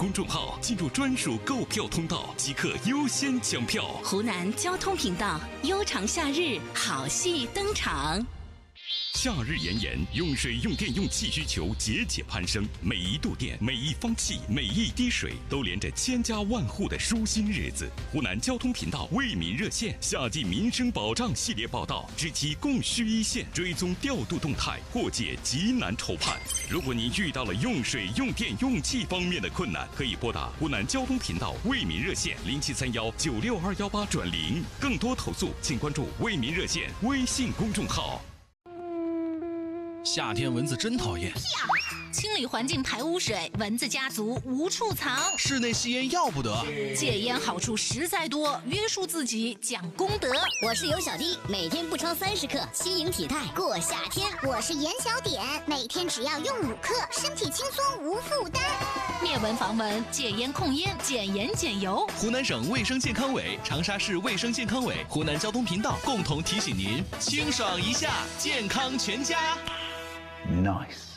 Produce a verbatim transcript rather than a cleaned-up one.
公众号，进入专属购票通道，即可优先抢票。 湖南交通频道，悠长夏日，好戏登场。 夏日炎炎，用水用电用气需求节节攀升，每一度电、每一方气、每一滴水，都连着千家万户的舒心日子。湖南交通频道为民热线夏季民生保障系列报道，知其供需一线，追踪调度动态，破解急难愁盼。如果您遇到了用水、用电、用气方面的困难，可以拨打湖南交通频道为民热线零七三幺九六二幺八转零。更多投诉，请关注为民热线微信公众号。 夏天蚊子真讨厌， 清理环境排污水，蚊子家族无处藏。 室内吸烟要不得， 戒烟好处实在多，约束自己讲功德。 我是尤小弟，每天不超三十克，轻盈体态过夏天。 我是严小点，每天只要用五克，身体轻松无负担。 灭蚊防蚊，戒烟控烟，减盐减油。 湖南省卫生健康委、长沙市卫生健康委、湖南交通频道共同提醒您：清爽一下，健康全家。 Nice.